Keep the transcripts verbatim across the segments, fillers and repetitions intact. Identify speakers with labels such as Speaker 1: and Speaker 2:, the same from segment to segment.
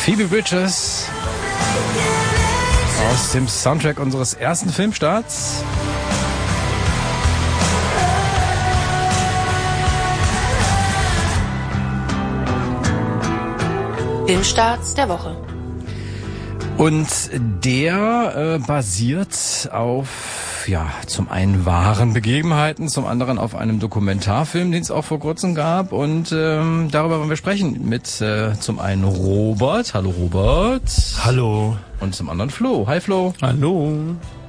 Speaker 1: Phoebe Bridgers aus dem Soundtrack unseres ersten Filmstarts.
Speaker 2: Filmstarts der Woche.
Speaker 1: Und der äh, basiert auf, ja, zum einen wahren Begebenheiten, zum anderen auf einem Dokumentarfilm, den es auch vor kurzem gab. Und ähm, darüber wollen wir sprechen mit äh, zum einen Robert. Hallo Robert.
Speaker 3: Hallo.
Speaker 1: Und zum anderen Flo. Hi Flo.
Speaker 3: Hallo.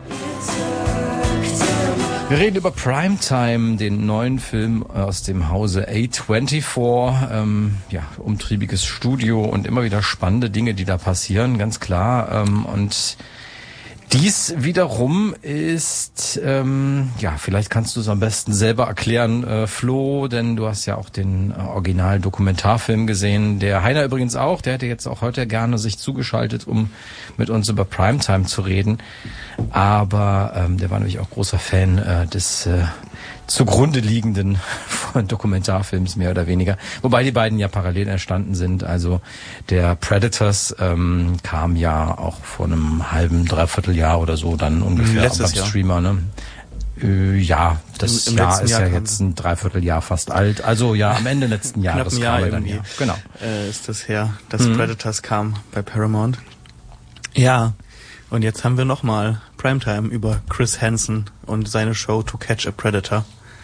Speaker 1: Wir reden über Primetime, den neuen Film aus dem Hause A vierundzwanzig. Ähm, ja, umtriebiges Studio und immer wieder spannende Dinge, die da passieren, ganz klar. Ähm, und dies wiederum ist, ähm, ja, vielleicht kannst du es am besten selber erklären, äh, Flo, denn du hast ja auch den äh, Original-Dokumentarfilm gesehen. Der Heiner übrigens auch, der hätte jetzt auch heute gerne sich zugeschaltet, um mit uns über Primetime zu reden. Aber ähm, der war nämlich auch großer Fan äh, des äh, zugrunde liegenden Dokumentarfilms, mehr oder weniger. Wobei die beiden ja parallel entstanden sind. Also der Predators ähm, kam ja auch vor einem halben, dreiviertel Jahr oder so dann ungefähr
Speaker 3: Letztes
Speaker 1: beim
Speaker 3: Jahr.
Speaker 1: Streamer, ne? Äh, ja, das
Speaker 3: Im, im
Speaker 1: Jahr ist
Speaker 3: Jahr
Speaker 1: ja
Speaker 3: kam
Speaker 1: jetzt ein Dreivierteljahr fast alt. Also ja, am Ende letzten Jahres
Speaker 3: Knapp ein Jahr
Speaker 1: kam er dann,
Speaker 3: irgendwie.
Speaker 1: ja. Genau.
Speaker 3: Äh, ist das her, dass
Speaker 1: Mhm.
Speaker 3: Predators kam bei Paramount. Ja, und jetzt haben wir nochmal Primetime über Chris Hansen und seine Show To Catch a Predator.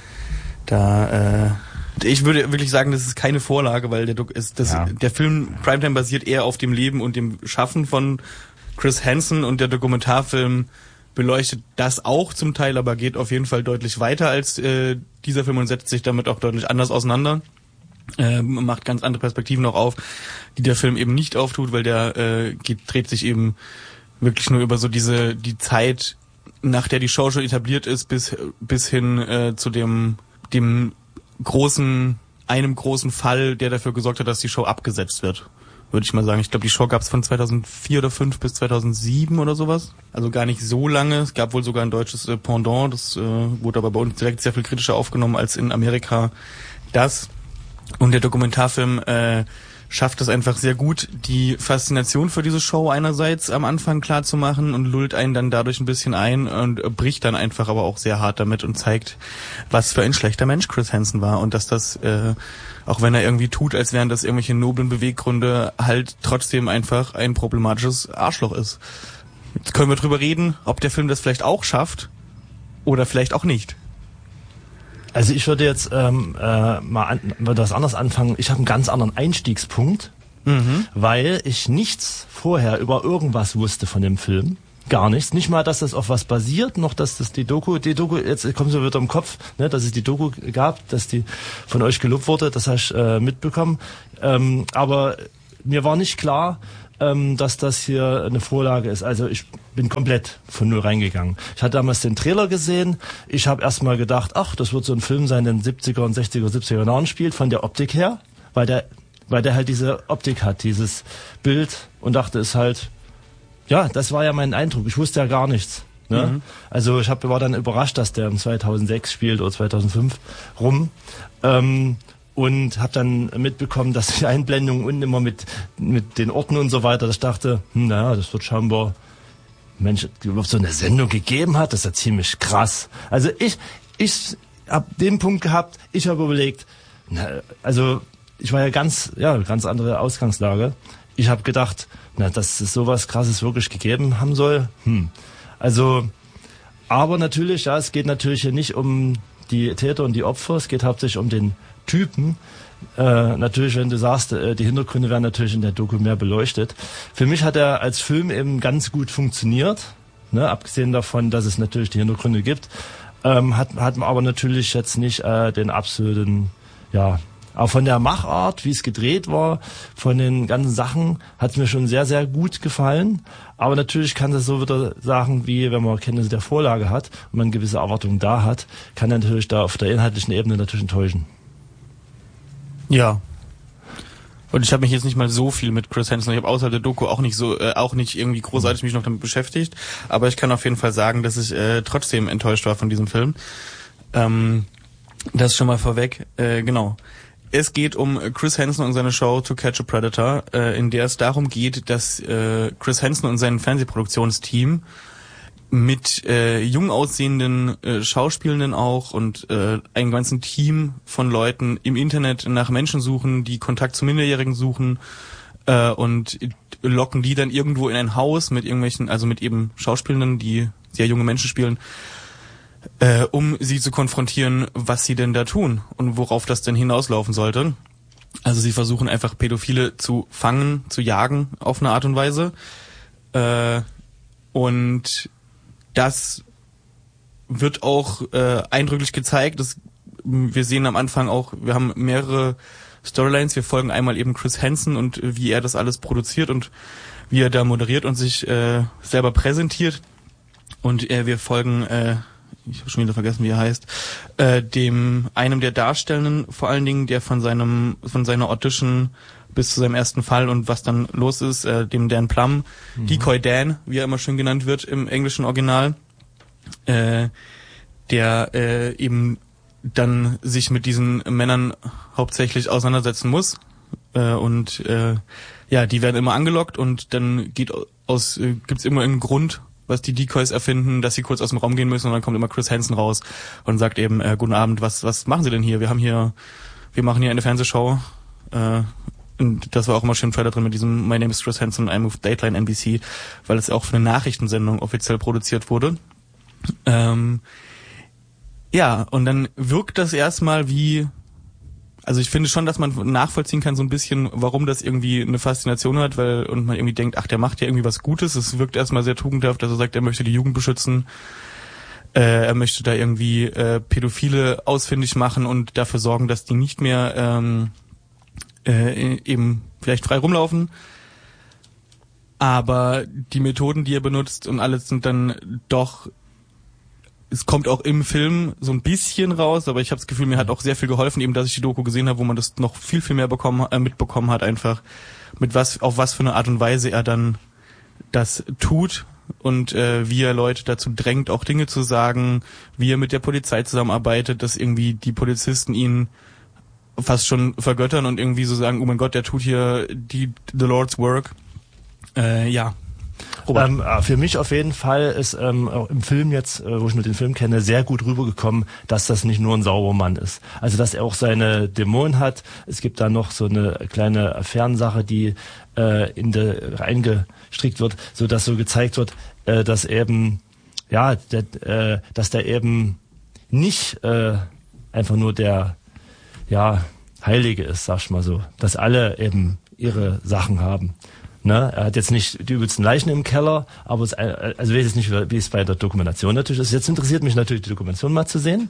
Speaker 3: Da, äh, ich würde wirklich sagen, das ist keine Vorlage, weil der, ist, das,
Speaker 1: Ja.
Speaker 3: der Film Primetime basiert eher auf dem Leben und dem Schaffen von Chris Hansen, und der Dokumentarfilm beleuchtet das auch zum Teil, aber geht auf jeden Fall deutlich weiter als äh, dieser Film und setzt sich damit auch deutlich anders auseinander. Äh, macht ganz andere Perspektiven auch auf, die der Film eben nicht auftut, weil der äh, geht, dreht sich eben wirklich nur über so diese die Zeit, nach der die Show schon etabliert ist, bis bis hin äh, zu dem dem großen einem großen Fall, der dafür gesorgt hat, dass die Show abgesetzt wird, würde ich mal sagen. Ich glaube, die Show gab es von zweitausendvier oder fünf bis zweitausendsieben oder sowas. Also gar nicht so lange. Es gab wohl sogar ein deutsches äh, Pendant. Das äh, wurde aber bei uns direkt sehr viel kritischer aufgenommen als in Amerika. Das und der Dokumentarfilm äh, schafft es einfach sehr gut, die Faszination für diese Show einerseits am Anfang klar zu machen und lullt einen dann dadurch ein bisschen ein und bricht dann einfach aber auch sehr hart damit und zeigt, was für ein schlechter Mensch Chris Hansen war und dass das, äh, auch wenn er irgendwie tut, als wären das irgendwelche noblen Beweggründe, halt trotzdem einfach ein problematisches Arschloch ist. Jetzt können wir drüber reden, ob der Film das vielleicht auch schafft oder vielleicht auch nicht.
Speaker 4: Also ich würde jetzt ähm, äh, mal an, würde das anders anfangen. Ich habe einen ganz anderen Einstiegspunkt, mhm. weil ich nichts vorher über irgendwas wusste von dem Film. Gar nichts. Nicht mal, dass das auf was basiert, noch dass das die Doku, die Doku, jetzt kommt so wieder im Kopf, ne, dass es die Doku gab, dass die von euch gelobt wurde, das hast ich äh, mitbekommen. Ähm, aber mir war nicht klar, ähm, dass das hier eine Vorlage ist. Also ich bin komplett von null reingegangen. Ich hatte damals den Trailer gesehen. Ich habe erstmal gedacht, ach, das wird so ein Film sein, der in den siebziger und sechziger, siebziger Jahren spielt, von der Optik her, weil der, weil der halt diese Optik hat, dieses Bild, und dachte, ist halt, ja, das war ja mein Eindruck. Ich wusste ja gar nichts. Ne? Mhm. Also ich hab, war dann überrascht, dass der im zweitausendsechs spielt oder zweitausendfünf rum. Ähm, und habe dann mitbekommen, dass die Einblendungen unten immer mit mit den Orten und so weiter, dass ich dachte, hm, naja, das wird scheinbar, Mensch, überhaupt so eine Sendung gegeben hat, das ist ja ziemlich krass. Also ich ich habe den Punkt gehabt, ich habe überlegt, na, also ich war ja ganz, ja, ganz andere Ausgangslage. Ich habe gedacht, na, dass es sowas Krasses wirklich gegeben haben soll. Hm. Also, aber natürlich, ja, es geht natürlich hier nicht um die Täter und die Opfer, es geht hauptsächlich um den Typen. Äh, natürlich, wenn du sagst, äh, die Hintergründe werden natürlich in der Doku mehr beleuchtet. Für mich hat er als Film eben ganz gut funktioniert, ne, abgesehen davon, dass es natürlich die Hintergründe gibt, ähm, hat, hat man aber natürlich jetzt nicht äh, den absoluten, ja, auch von der Machart, wie es gedreht war, von den ganzen Sachen, hat es mir schon sehr, sehr gut gefallen. Aber natürlich kann das so wieder Sachen, wie wenn man Kenntnisse der Vorlage hat und man gewisse Erwartungen da hat, kann er natürlich da auf der inhaltlichen Ebene natürlich enttäuschen.
Speaker 3: Ja. Und ich habe mich jetzt nicht mal so viel mit Chris Hansen, ich habe außerhalb der Doku auch nicht so, äh, auch nicht irgendwie großartig mich noch damit beschäftigt, aber ich kann auf jeden Fall sagen, dass ich äh, trotzdem enttäuscht war von diesem Film. Ähm, das schon mal vorweg, äh, genau. Es geht um Chris Hansen und seine Show To Catch a Predator, äh, in der es darum geht, dass äh, Chris Hansen und sein Fernsehproduktionsteam mit äh, jung aussehenden äh, Schauspielenden auch und äh, einem ganzen Team von Leuten im Internet nach Menschen suchen, die Kontakt zu Minderjährigen suchen äh, und locken die dann irgendwo in ein Haus mit irgendwelchen, also mit eben Schauspielenden, die sehr junge Menschen spielen, äh, um sie zu konfrontieren, was sie denn da tun und worauf das denn hinauslaufen sollte. Also sie versuchen einfach Pädophile zu fangen, zu jagen auf eine Art und Weise. Äh, und das wird auch äh, eindrücklich gezeigt. Das, wir sehen am Anfang auch, wir haben mehrere Storylines. Wir folgen einmal eben Chris Hansen und äh, wie er das alles produziert und wie er da moderiert und sich äh, selber präsentiert. Und äh, wir folgen, äh, ich habe schon wieder vergessen, wie er heißt, äh, dem einem der Darstellenden, vor allen Dingen, der von seinem von seiner Audition bis zu seinem ersten Fall und was dann los ist, äh, dem Dan Plum, mhm. Decoy Dan, wie er immer schön genannt wird im englischen Original, äh, der äh, eben dann sich mit diesen Männern hauptsächlich auseinandersetzen muss. Äh, und äh, ja, die werden immer angelockt und dann geht aus äh, gibt's immer einen Grund, was die Decoys erfinden, dass sie kurz aus dem Raum gehen müssen und dann kommt immer Chris Hansen raus und sagt eben, äh, guten Abend, was was machen Sie denn hier? Wir haben hier, wir machen hier eine Fernsehshow. Äh, und das war auch immer schön im Trailer drin mit diesem My Name is Chris Hansen, I'm with Dateline N B C, weil es auch für eine Nachrichtensendung offiziell produziert wurde. Ähm, ja, und dann wirkt das erstmal wie, also ich finde schon, dass man nachvollziehen kann so ein bisschen, warum das irgendwie eine Faszination hat, weil und man irgendwie denkt, ach, der macht ja irgendwie was Gutes. Es wirkt erstmal sehr tugendhaft, dass er sagt, er möchte die Jugend beschützen. Äh, er möchte da irgendwie äh, Pädophile ausfindig machen und dafür sorgen, dass die nicht mehr ähm, äh, eben vielleicht frei rumlaufen. Aber die Methoden, die er benutzt und alles sind dann doch, es kommt auch im Film so ein bisschen raus, aber ich habe das Gefühl, mir hat auch sehr viel geholfen, eben dass ich die Doku gesehen habe, wo man das noch viel, viel mehr bekommen, äh, mitbekommen hat, einfach mit was, auf was für eine Art und Weise er dann das tut und äh, wie er Leute dazu drängt, auch Dinge zu sagen, wie er mit der Polizei zusammenarbeitet, dass irgendwie die Polizisten ihn fast schon vergöttern und irgendwie so sagen, oh mein Gott, der tut hier die the Lord's Work. Äh, ja.
Speaker 4: Ähm, für mich auf jeden Fall ist ähm, auch im Film jetzt, äh, wo ich mit dem Film kenne, sehr gut rübergekommen, dass das nicht nur ein Saubermann ist. Also dass er auch seine Dämonen hat. Es gibt da noch so eine kleine Affärensache, die äh, in der reingestrickt wird, so dass so gezeigt wird, äh, dass eben ja, der, äh, dass der eben nicht äh, einfach nur der ja Heilige ist, sag ich mal so, dass alle eben ihre Sachen haben. Ne, er hat jetzt nicht die übelsten Leichen im Keller, aber es, also ich weiß jetzt nicht, wie es bei der Dokumentation natürlich ist. Jetzt interessiert mich natürlich die Dokumentation mal zu sehen.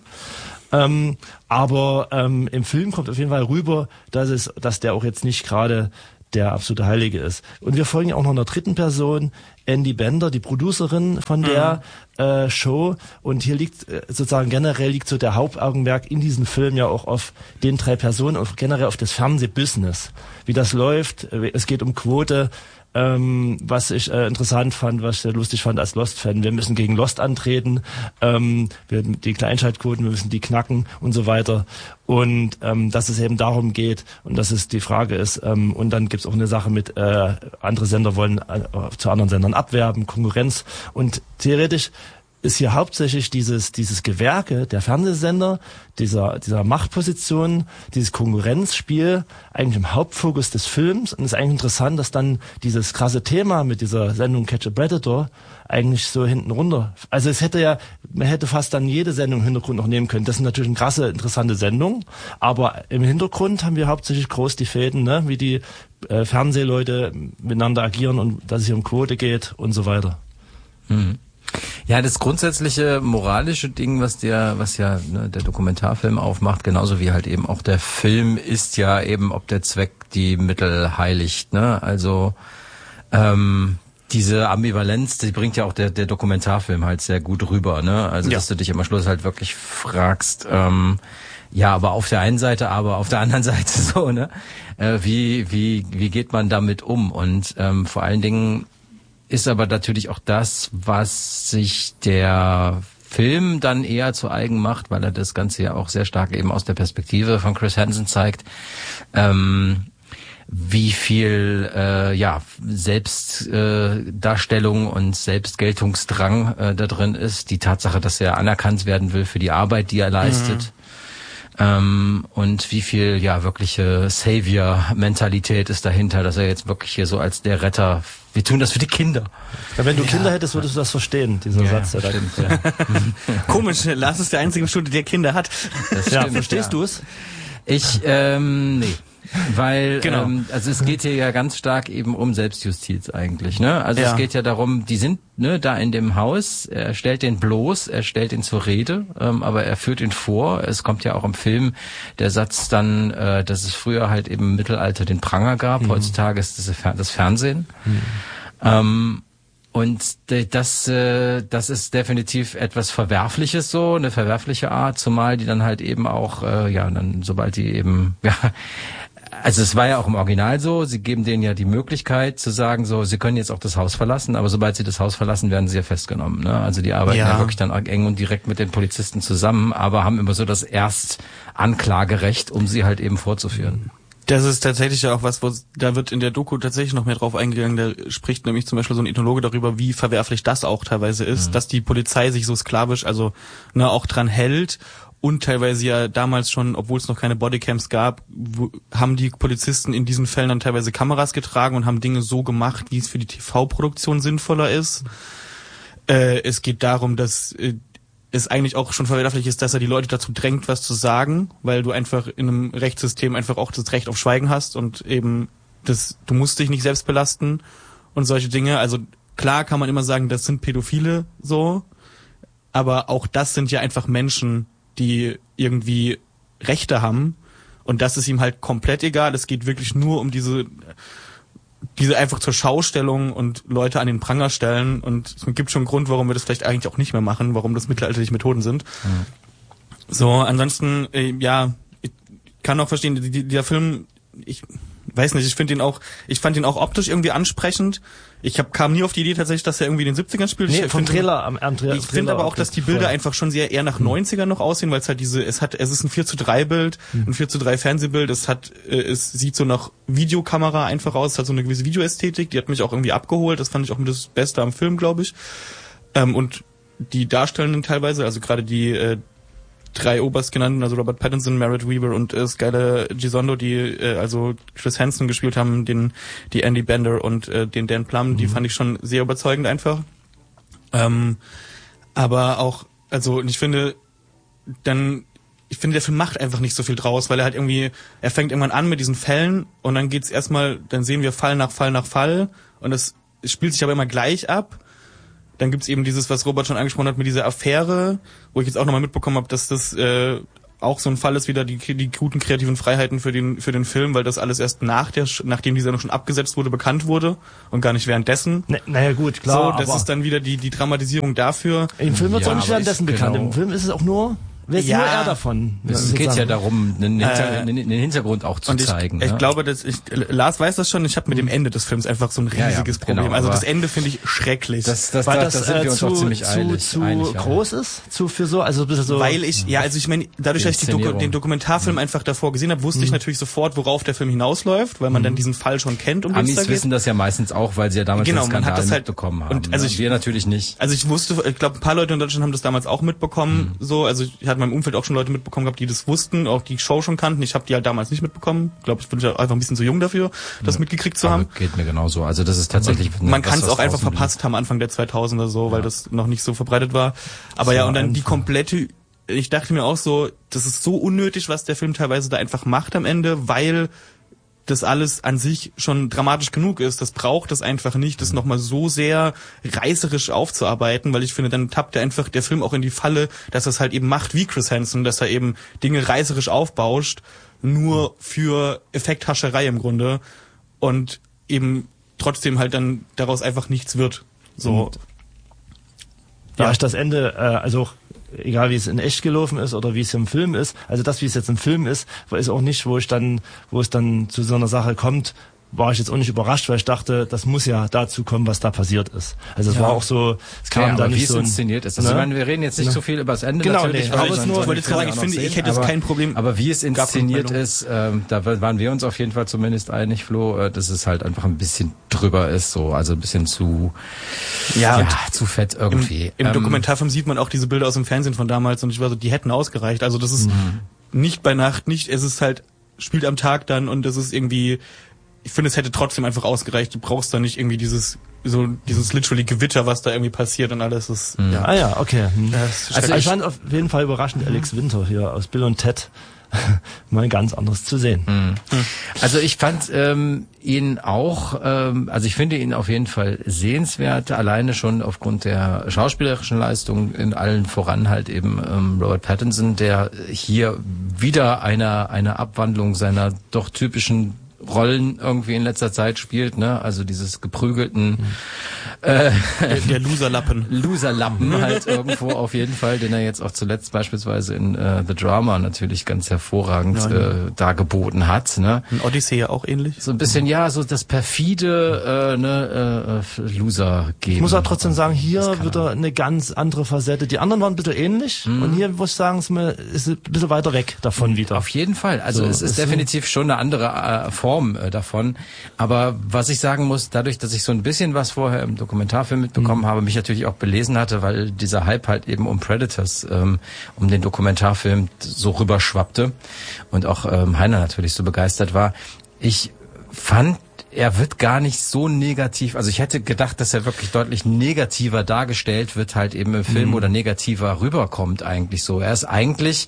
Speaker 4: Ähm, aber ähm, im Film kommt auf jeden Fall rüber, dass es, dass der auch jetzt nicht gerade der absolute Heilige ist. Und wir folgen ja auch noch einer dritten Person, Andy Bender, die Producerin von der mhm. äh, Show. Und hier liegt äh, sozusagen generell liegt so der Hauptaugenmerk in diesem Film ja auch auf den drei Personen, auf generell auf das Fernsehbusiness, wie das läuft. Es geht um Quote. Ähm, was ich äh, interessant fand, was ich sehr lustig fand als Lost-Fan. Wir müssen gegen Lost antreten, ähm, wir, die Kleinschaltquoten, wir müssen die knacken und so weiter. Und ähm, dass es eben darum geht und dass es die Frage ist. Ähm, und dann gibt's auch eine Sache mit, äh, andere Sender wollen äh, zu anderen Sendern abwerben, Konkurrenz. Und theoretisch ist hier hauptsächlich dieses dieses Gewerke der Fernsehsender, dieser dieser Machtposition, dieses Konkurrenzspiel eigentlich im Hauptfokus des Films. Und es ist eigentlich interessant, dass dann dieses krasse Thema mit dieser Sendung Catch a Predator eigentlich so hinten runter. Also es hätte ja, man hätte fast dann jede Sendung im Hintergrund noch nehmen können. Das sind natürlich eine krasse, interessante Sendung, aber im Hintergrund haben wir hauptsächlich groß die Fäden, ne, wie die äh, Fernsehleute miteinander agieren und dass es hier um Quote geht und so weiter.
Speaker 1: Mhm. Ja, das grundsätzliche moralische Ding, was der, was ja ne, der Dokumentarfilm aufmacht, genauso wie halt eben auch der Film, ist ja eben, ob der Zweck die Mittel heiligt. Ne? Also ähm, diese Ambivalenz, die bringt ja auch der, der Dokumentarfilm halt sehr gut rüber. Ne? Also ja. Dass du dich am Schluss halt wirklich fragst, ähm, ja, aber auf der einen Seite, aber auf der anderen Seite so, ne? Äh, wie wie wie geht man damit um? Und ähm, vor allen Dingen ist aber natürlich auch das, was sich der Film dann eher zu eigen macht, weil er das Ganze ja auch sehr stark eben aus der Perspektive von Chris Hansen zeigt. Ähm, wie viel äh, ja Selbstdarstellung äh, und Selbstgeltungsdrang äh, da drin ist. Die Tatsache, dass er anerkannt werden will für die Arbeit, die er leistet. Mhm. Ähm, und wie viel ja wirkliche Savior-Mentalität ist dahinter, dass er jetzt wirklich hier so als der Retter, wir tun das für die Kinder.
Speaker 4: Ja, wenn du
Speaker 1: ja.
Speaker 4: Kinder hättest, würdest du das verstehen, dieser
Speaker 1: ja,
Speaker 4: Satz.
Speaker 1: Ja,
Speaker 4: der
Speaker 1: stimmt,
Speaker 4: da,
Speaker 1: ja.
Speaker 3: Komisch, Lars ist der einzige im Studio, der Kinder hat.
Speaker 1: Das
Speaker 4: ja,
Speaker 1: stimmt,
Speaker 4: verstehst
Speaker 1: ja.
Speaker 4: du es?
Speaker 1: Ich, ähm, nee. Weil,
Speaker 3: genau.
Speaker 1: ähm, also es geht hier ja ganz stark eben um Selbstjustiz eigentlich, ne? Also
Speaker 3: ja.
Speaker 1: es geht ja darum, die sind ne da in dem Haus, er stellt den bloß, er stellt ihn zur Rede, ähm, aber er führt ihn vor. Es kommt ja auch im Film der Satz dann, äh, dass es früher halt eben im Mittelalter den Pranger gab, mhm. heutzutage ist das, das Fernsehen. Mhm. Ähm, Und das, das ist definitiv etwas Verwerfliches so, eine verwerfliche Art, zumal die dann halt eben auch, ja, dann sobald die eben, ja, also es war ja auch im Original so, sie geben denen ja die Möglichkeit zu sagen, so, sie können jetzt auch das Haus verlassen, aber sobald sie das Haus verlassen, werden sie ja festgenommen. Ne? Also die arbeiten ja. ja wirklich dann eng und direkt mit den Polizisten zusammen, aber haben immer so das Erstanklagerecht, um sie halt eben vorzuführen.
Speaker 3: Das ist tatsächlich ja auch was, wo da wird in der Doku tatsächlich noch mehr drauf eingegangen. Da spricht nämlich zum Beispiel so ein Ethnologe darüber, wie verwerflich das auch teilweise ist, mhm. dass die Polizei sich so sklavisch, also ne, auch dran hält und teilweise ja damals schon, obwohl es noch keine Bodycams gab, wo, haben die Polizisten in diesen Fällen dann teilweise Kameras getragen und haben Dinge so gemacht, wie es für die T V-Produktion sinnvoller ist. Mhm. Äh, es geht darum, dass äh, es eigentlich auch schon verwerflich ist, dass er die Leute dazu drängt, was zu sagen, weil du einfach in einem Rechtssystem einfach auch das Recht auf Schweigen hast und eben das, du musst dich nicht selbst belasten und solche Dinge. Also klar kann man immer sagen, das sind Pädophile so, aber auch das sind ja einfach Menschen, die irgendwie Rechte haben und das ist ihm halt komplett egal. Es geht wirklich nur um diese diese einfach zur Schaustellung und Leute an den Pranger stellen und es gibt schon einen Grund, warum wir das vielleicht eigentlich auch nicht mehr machen, warum das mittelalterliche Methoden sind. Mhm. So, ansonsten, äh, ja, ich kann auch verstehen, die, die, der Film, ich weiß nicht, ich finde ihn auch, ich fand ihn auch optisch irgendwie ansprechend. Ich hab, kam nie auf die Idee tatsächlich, dass er irgendwie in den siebzigern spielt.
Speaker 4: Nee,
Speaker 3: ich
Speaker 4: vom
Speaker 3: find,
Speaker 4: Trailer, am, am Trailer.
Speaker 3: Ich finde aber auch, dass die Bilder voll. einfach schon sehr eher nach neunzigern noch aussehen, weil es halt diese, es hat, es ist ein vier zu drei Bild, mhm. ein vier zu drei Fernsehbild, es hat, es sieht so nach Videokamera einfach aus, es hat so eine gewisse Videoästhetik, die hat mich auch irgendwie abgeholt, das fand ich auch mit das Beste am Film, glaube ich. Ähm, und die Darstellenden teilweise, also gerade die, äh, drei oberstgenannten, also Robert Pattinson, Merritt Weaver und äh, Skylar Gisondo, die äh, also Chris Hansen gespielt haben, den die Andy Bender und äh, den Dan Plum, mhm. die fand ich schon sehr überzeugend einfach. Ähm, aber auch, also ich finde, dann, ich finde, der Film macht einfach nicht so viel draus, weil er halt irgendwie, er fängt irgendwann an mit diesen Fällen und dann geht's erstmal, dann sehen wir Fall nach Fall nach Fall und es spielt sich aber immer gleich ab. Dann gibt's eben dieses, was Robert schon angesprochen hat, mit dieser Affäre, wo ich jetzt auch nochmal mitbekommen habe, dass das äh, auch so ein Fall ist, wieder die, die guten kreativen Freiheiten für den für den Film, weil das alles erst nach der, nachdem die Sendung schon abgesetzt wurde, bekannt wurde und gar nicht währenddessen.
Speaker 4: Na, naja gut, klar.
Speaker 3: So, das ist dann wieder die die Dramatisierung dafür.
Speaker 4: Im Film wird es
Speaker 1: ja,
Speaker 4: auch nicht währenddessen
Speaker 1: ich,
Speaker 4: bekannt.
Speaker 1: Genau.
Speaker 4: Im Film ist es auch nur... Weiß
Speaker 3: ja,
Speaker 4: nur er davon.
Speaker 1: Es geht ja darum, einen, Hinter-
Speaker 3: äh,
Speaker 1: einen Hintergrund auch zu
Speaker 3: und ich,
Speaker 1: zeigen.
Speaker 3: Ich
Speaker 1: ne?
Speaker 3: glaube, dass ich, Lars weiß das schon, ich habe mit dem Ende des Films einfach so ein riesiges
Speaker 1: ja, ja,
Speaker 3: Problem.
Speaker 1: genau,
Speaker 3: also
Speaker 1: aber
Speaker 3: das Ende finde ich schrecklich.
Speaker 1: Das, das,
Speaker 4: Weil
Speaker 1: da,
Speaker 4: das,
Speaker 1: da sind wir
Speaker 4: äh,
Speaker 1: uns
Speaker 4: zu,
Speaker 1: auch ziemlich
Speaker 4: zu,
Speaker 1: eilig,
Speaker 4: zu
Speaker 1: einig,
Speaker 4: groß
Speaker 1: ja.
Speaker 4: ist, zu für so, also ein bisschen so.
Speaker 3: Weil ich, ja, also ich meine, dadurch,
Speaker 1: Die
Speaker 3: dass ich die Doku, den Dokumentarfilm mhm. einfach davor gesehen habe, wusste mhm. ich natürlich sofort, worauf der Film hinausläuft, weil man mhm. dann diesen Fall schon kennt, um den es da
Speaker 1: Amis
Speaker 3: geht.
Speaker 1: wissen das ja meistens auch, weil sie ja damals
Speaker 3: genau,
Speaker 1: den Skandal
Speaker 3: man hat das halt,
Speaker 1: mitbekommen haben.
Speaker 3: Und also
Speaker 1: ne?
Speaker 3: ich,
Speaker 1: wir natürlich nicht.
Speaker 3: Also ich wusste, ich glaube, ein paar Leute in Deutschland haben das damals auch mitbekommen, mhm. so, also ich hatte in meinem Umfeld auch schon Leute mitbekommen gehabt, die das wussten, auch die Show schon kannten. Ich habe die halt damals nicht mitbekommen. Ich glaube, ich bin ja einfach ein bisschen zu jung dafür, das ja. mitgekriegt zu
Speaker 1: Aber
Speaker 3: haben.
Speaker 1: Geht mir genauso. Also das ist tatsächlich...
Speaker 3: Und man kann es auch einfach verpasst haben, Anfang der zweitausender so, weil ja. das noch nicht so verbreitet war. Aber das ja, war und dann einfach. Die komplette... Ich dachte mir auch so, das ist so unnötig, was der Film teilweise da einfach macht am Ende, weil das alles an sich schon dramatisch genug ist. Das braucht es einfach nicht, das nochmal so sehr reißerisch aufzuarbeiten, weil ich finde, dann tappt er einfach der Film auch in die Falle, dass er es halt eben macht wie Chris Hansen, dass er eben Dinge reißerisch aufbauscht, nur für Effekthascherei im Grunde und eben trotzdem halt dann daraus einfach nichts wird. So.
Speaker 4: Und ja, ich das Ende, äh, also egal wie es in echt gelaufen ist oder wie es im Film ist, also das, wie es jetzt im Film ist, ist auch nicht, wo ich dann, wo es dann zu so einer Sache kommt, war ich jetzt auch nicht überrascht, weil ich dachte, das muss ja dazu kommen, was da passiert ist. Also es
Speaker 1: ja.
Speaker 4: war auch so, es kam
Speaker 1: ja,
Speaker 4: da nicht
Speaker 1: wie
Speaker 4: so
Speaker 1: es
Speaker 4: ein,
Speaker 1: inszeniert ist. Also
Speaker 4: ne?
Speaker 1: ich meine, wir reden jetzt nicht
Speaker 4: ne?
Speaker 1: so viel über das Ende
Speaker 4: genau,
Speaker 1: natürlich.
Speaker 4: Nee, aber
Speaker 3: ich nur, wollte sagen, ich finde, ich hätte jetzt kein Problem.
Speaker 1: Aber wie es inszeniert ist, ähm, da waren wir uns auf jeden Fall zumindest einig, Flo, äh, dass es halt einfach ein bisschen drüber ist, so, also ein bisschen zu,
Speaker 3: ja,
Speaker 1: ja zu fett irgendwie.
Speaker 3: Im, im
Speaker 1: ähm,
Speaker 3: Dokumentarfilm sieht man auch diese Bilder aus dem Fernsehen von damals und ich war so, die hätten ausgereicht. Also das ist mhm. nicht bei Nacht, nicht, es ist halt, spielt am Tag dann und das ist irgendwie, ich finde, es hätte trotzdem einfach ausgereicht. Du brauchst da nicht irgendwie dieses, so, dieses literally Gewitter, was da irgendwie passiert und alles ist,
Speaker 4: mhm. ja. Ah ja, okay.
Speaker 3: Das
Speaker 4: also ich fand auf jeden Fall überraschend, Alex Winter hier aus Bill und Ted mal ganz anderes zu sehen.
Speaker 1: Mhm. Also ich fand ähm, ihn auch, ähm, also ich finde ihn auf jeden Fall sehenswert, alleine schon aufgrund der schauspielerischen Leistung, in allen voran halt eben ähm, Robert Pattinson, der hier wieder eine, eine Abwandlung seiner doch typischen Rollen irgendwie in letzter Zeit spielt, ne? Also dieses geprügelten äh,
Speaker 3: der, der Loserlappen.
Speaker 1: Loserlappen halt irgendwo auf jeden Fall, den er jetzt auch zuletzt beispielsweise in äh, The Drama natürlich ganz hervorragend ja, ja. Äh, dargeboten hat, ne?
Speaker 3: In Odyssey ja auch ähnlich.
Speaker 1: So ein bisschen, ja, so das perfide äh, ne, äh, Loser geben.
Speaker 4: Ich muss auch trotzdem sagen, hier wird er eine ganz andere Facette. Die anderen waren ein bisschen ähnlich mhm. und hier muss ich sagen, ist ein bisschen weiter weg davon wieder.
Speaker 1: Auf jeden Fall. Also so, es ist definitiv schon eine andere äh, Form davon. Aber was ich sagen muss, dadurch, dass ich so ein bisschen was vorher im Dokumentarfilm mitbekommen mhm. habe, mich natürlich auch belesen hatte, weil dieser Hype halt eben um Predators, ähm, um den Dokumentarfilm so rüberschwappte und auch ähm, Heiner natürlich so begeistert war. Ich fand, er wird gar nicht so negativ, also ich hätte gedacht, dass er wirklich deutlich negativer dargestellt wird, halt eben im Film mhm. oder negativer rüberkommt eigentlich so. Er ist eigentlich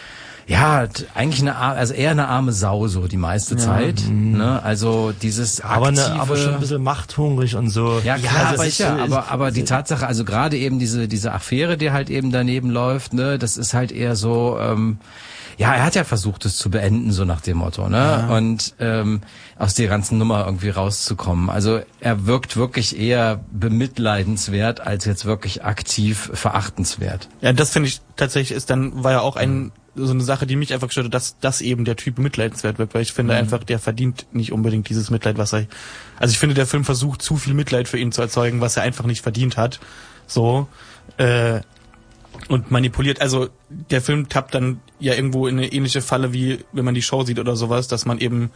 Speaker 1: ja, eigentlich eine, also eher eine arme Sau so die meiste ja, Zeit, mh. ne? Also dieses aktive,
Speaker 4: aber, ne, aber schon ein bisschen machthungrig und so.
Speaker 1: Ja, klar,
Speaker 4: ja,
Speaker 1: also sicher, ich, aber aber die Tatsache, also gerade eben diese diese Affäre, die halt eben daneben läuft, ne, das ist halt eher so ähm, ja, er hat ja versucht, es zu beenden, so nach dem Motto, ne? Ja. Und ähm, aus der ganzen Nummer irgendwie rauszukommen. Also er wirkt wirklich eher bemitleidenswert als jetzt wirklich aktiv verachtenswert.
Speaker 3: Ja, das finde ich tatsächlich ist dann, war ja auch ein so eine Sache, die mich einfach gestört hat, dass dass eben der Typ mitleidenswert wird, weil ich finde mhm. einfach, der verdient nicht unbedingt dieses Mitleid, was er, also ich finde, der Film versucht zu viel Mitleid für ihn zu erzeugen, was er einfach nicht verdient hat, so, äh, und manipuliert, also der Film tappt dann ja irgendwo in eine ähnliche Falle, wie wenn man die Show sieht oder sowas, dass man eben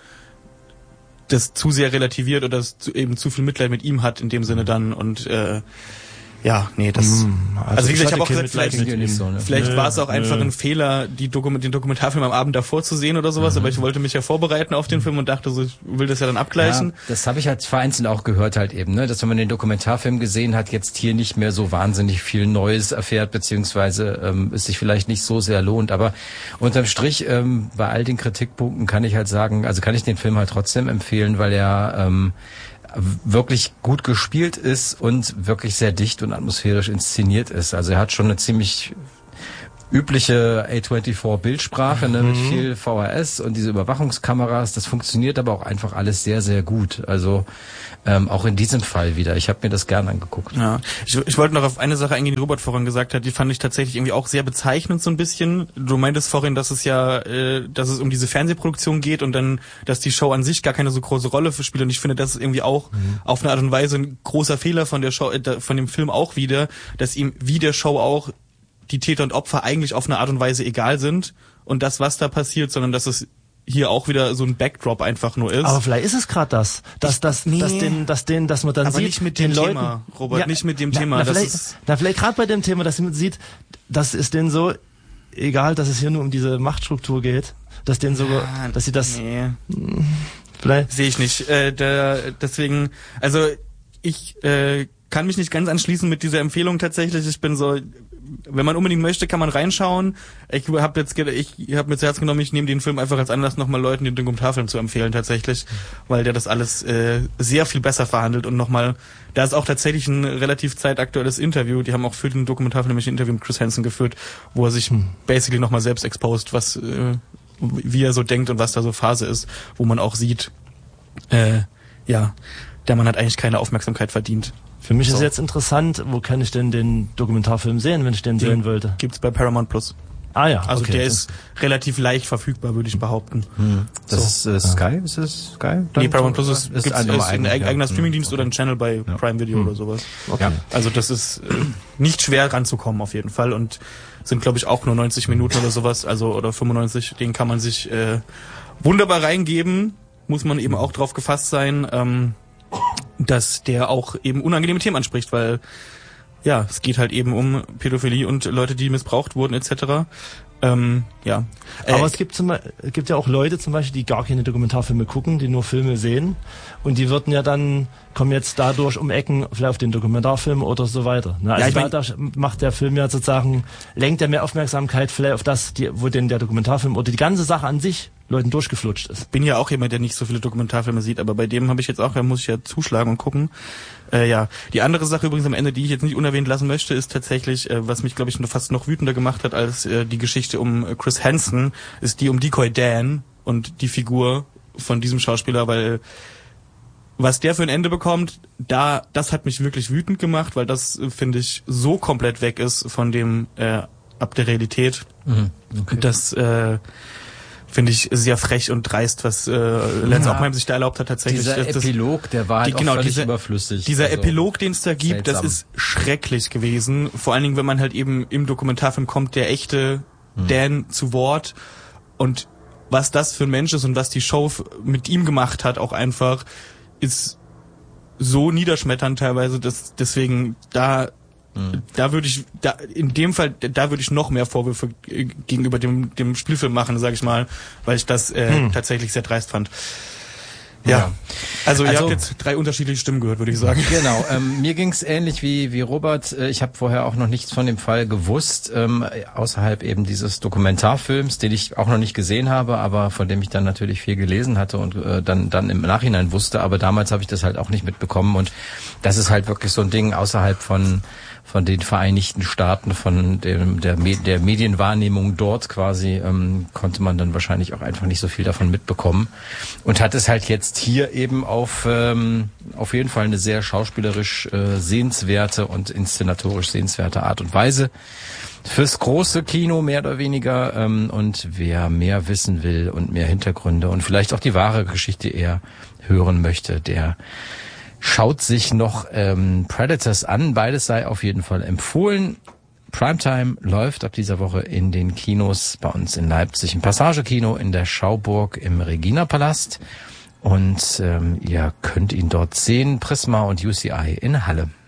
Speaker 3: das zu sehr relativiert oder das zu, eben zu viel Mitleid mit ihm hat in dem Sinne dann und äh, ja, nee, das... Mm, also, also wie gesagt, ich habe auch gesagt, vielleicht, nicht so, ne? vielleicht nö, war es auch einfach nö. ein Fehler, die Dokument, den Dokumentarfilm am Abend davor zu sehen oder sowas, mhm. aber ich wollte mich ja vorbereiten auf den Film und dachte so, ich will das ja dann abgleichen.
Speaker 1: Ja, das habe ich halt vereinzelt auch gehört halt eben, ne, dass wenn man den Dokumentarfilm gesehen hat, jetzt hier nicht mehr so wahnsinnig viel Neues erfährt, beziehungsweise ähm, es sich vielleicht nicht so sehr lohnt, aber unterm Strich, ähm, bei all den Kritikpunkten kann ich halt sagen, also kann ich den Film halt trotzdem empfehlen, weil er... Ähm, wirklich gut gespielt ist und wirklich sehr dicht und atmosphärisch inszeniert ist. Also er hat schon eine ziemlich übliche A vierundzwanzig Bildsprache, ne, mit mhm. viel V H S und diese Überwachungskameras. Das funktioniert aber auch einfach alles sehr, sehr gut. Also ähm, auch in diesem Fall wieder. Ich habe mir das gern angeguckt.
Speaker 3: Ja, ich, ich wollte noch auf eine Sache eingehen, die Robert vorhin gesagt hat. Die fand ich tatsächlich irgendwie auch sehr bezeichnend so ein bisschen. Du meintest vorhin, dass es ja, äh, dass es um diese Fernsehproduktion geht und dann, dass die Show an sich gar keine so große Rolle spielt. Und ich finde, das ist irgendwie auch mhm. auf eine Art und Weise ein großer Fehler von der Show, äh, von dem Film auch wieder, dass ihm wie der Show auch die Täter und Opfer eigentlich auf eine Art und Weise egal sind und das, was da passiert, sondern dass es hier auch wieder so ein Backdrop einfach nur ist.
Speaker 4: Aber vielleicht ist es gerade das, dass
Speaker 3: ich,
Speaker 4: das,
Speaker 3: nee,
Speaker 4: dass den, dass den, dass man dann
Speaker 3: aber
Speaker 4: sieht,
Speaker 3: nicht mit dem
Speaker 4: den
Speaker 3: Thema,
Speaker 4: Leuten,
Speaker 3: Robert,
Speaker 4: ja,
Speaker 3: nicht mit dem
Speaker 4: na,
Speaker 3: Thema.
Speaker 4: Na,
Speaker 3: das
Speaker 4: vielleicht,
Speaker 3: ist
Speaker 4: na, vielleicht gerade bei dem Thema, dass man sieht, dass es denen so egal, dass es hier nur um diese Machtstruktur geht, dass denen so, ja, dass sie das,
Speaker 3: nee,
Speaker 4: vielleicht
Speaker 3: sehe ich nicht. Äh, der, deswegen, also ich äh, kann mich nicht ganz anschließen mit dieser Empfehlung tatsächlich. Ich bin so, wenn man unbedingt möchte, kann man reinschauen. Ich habe jetzt, ich habe mir zu Herzen genommen, ich nehme den Film einfach als Anlass, nochmal Leuten den Dokumentarfilm zu empfehlen tatsächlich, weil der das alles äh, sehr viel besser verhandelt und nochmal, da ist auch tatsächlich ein relativ zeitaktuelles Interview. Die haben auch für den Dokumentarfilm nämlich ein Interview mit Chris Hansen geführt, wo er sich hm. basically nochmal selbst exposed, was, äh, wie er so denkt und was da so Phase ist, wo man auch sieht, äh, ja, der Mann hat eigentlich keine Aufmerksamkeit verdient.
Speaker 4: Für mich
Speaker 3: so.
Speaker 4: ist jetzt interessant, wo kann ich denn den Dokumentarfilm sehen, wenn ich den, den sehen wollte?
Speaker 3: Gibt's bei Paramount Plus.
Speaker 4: Ah ja,
Speaker 3: Also
Speaker 4: okay.
Speaker 3: der ist relativ leicht verfügbar, würde ich behaupten.
Speaker 1: Hm. Das
Speaker 3: So.
Speaker 1: ist äh, Sky? Ist das Sky?
Speaker 3: Nee, Paramount Plus ist,
Speaker 1: ist
Speaker 3: gibt's,
Speaker 1: ein,
Speaker 3: ist ein, ein
Speaker 1: ja.
Speaker 3: eigener Streamingdienst
Speaker 1: okay.
Speaker 3: oder ein Channel bei
Speaker 1: Ja.
Speaker 3: Prime Video
Speaker 1: hm.
Speaker 3: oder sowas.
Speaker 4: Okay.
Speaker 1: Ja.
Speaker 3: Also das ist äh, nicht schwer ranzukommen auf jeden Fall und sind, glaube ich, auch nur neunzig Minuten oder sowas, also oder fünfundneunzig, den kann man sich äh, wunderbar reingeben, muss man eben auch drauf gefasst sein, ähm, dass der auch eben unangenehme Themen anspricht, weil ja, es geht halt eben um Pädophilie und Leute, die missbraucht wurden et cetera. Ähm, ja. Äh,
Speaker 4: Aber es gibt, zum, es gibt ja auch Leute zum Beispiel, die gar keine Dokumentarfilme gucken, die nur Filme sehen. Und die würden ja dann, kommen jetzt dadurch um Ecken vielleicht auf den Dokumentarfilm oder so weiter. Ne? Also
Speaker 3: Ja, ich
Speaker 4: da,
Speaker 3: mein,
Speaker 4: da macht der Film ja sozusagen, lenkt er mehr Aufmerksamkeit vielleicht auf das, die, wo denn der Dokumentarfilm oder die ganze Sache an sich Leuten durchgeflutscht ist.
Speaker 3: bin ja auch jemand, der nicht so viele Dokumentarfilme sieht, aber bei dem habe ich jetzt auch, da muss ich ja zuschlagen und gucken. Äh, ja, die andere Sache übrigens am Ende, die ich jetzt nicht unerwähnt lassen möchte, ist tatsächlich, äh, was mich, glaube ich, fast noch wütender gemacht hat als äh, die Geschichte um äh, Chris Hansen, ist die um Decoy Dan und die Figur von diesem Schauspieler, weil was der für ein Ende bekommt, da, das hat mich wirklich wütend gemacht, weil das, äh, finde ich, so komplett weg ist von dem, äh, ab der Realität.
Speaker 1: Mhm. Okay.
Speaker 3: Das, äh, finde ich sehr frech und dreist, was äh, Lance
Speaker 1: Ja.
Speaker 3: Oppenheim sich da erlaubt hat tatsächlich.
Speaker 1: Dieser
Speaker 3: das, das,
Speaker 1: Epilog, der war halt
Speaker 3: die,
Speaker 1: auch
Speaker 3: genau,
Speaker 1: völlig
Speaker 3: dieser,
Speaker 1: überflüssig.
Speaker 3: Dieser
Speaker 1: also,
Speaker 3: Epilog, den es da gibt,
Speaker 1: seltsam.
Speaker 3: das ist schrecklich gewesen. Vor allen Dingen, wenn man halt eben im Dokumentarfilm kommt, der echte hm. Dan zu Wort und was das für ein Mensch ist und was die Show mit ihm gemacht hat, auch einfach, ist so niederschmetternd teilweise, dass deswegen da Mhm. Da würde ich, da in dem Fall, da würde ich noch mehr Vorwürfe gegenüber dem dem Spielfilm machen, sage ich mal, weil ich das äh, hm. tatsächlich sehr dreist fand. Ja, ja. Also, also ihr habt jetzt drei unterschiedliche Stimmen gehört, würde ich sagen.
Speaker 1: Genau, ähm, mir ging's ähnlich wie wie Robert. Ich habe vorher auch noch nichts von dem Fall gewusst, ähm, außerhalb eben dieses Dokumentarfilms, den ich auch noch nicht gesehen habe, aber von dem ich dann natürlich viel gelesen hatte und äh, dann dann im Nachhinein wusste. Aber damals habe ich das halt auch nicht mitbekommen und das ist halt wirklich so ein Ding außerhalb von von den Vereinigten Staaten, von dem, der, der Medienwahrnehmung dort quasi, ähm, konnte man dann wahrscheinlich auch einfach nicht so viel davon mitbekommen. Und hat es halt jetzt hier eben auf ähm, auf jeden Fall eine sehr schauspielerisch äh, sehenswerte und inszenatorisch sehenswerte Art und Weise fürs große Kino mehr oder weniger. Ähm, und wer mehr wissen will und mehr Hintergründe und vielleicht auch die wahre Geschichte eher hören möchte, der schaut sich noch ähm, Predators an. Beides sei auf jeden Fall empfohlen. Primetime läuft ab dieser Woche in den Kinos bei uns in Leipzig im Passagekino in der Schauburg im Regina-Palast. Und ähm, ihr könnt ihn dort sehen. Prisma und U C I in Halle.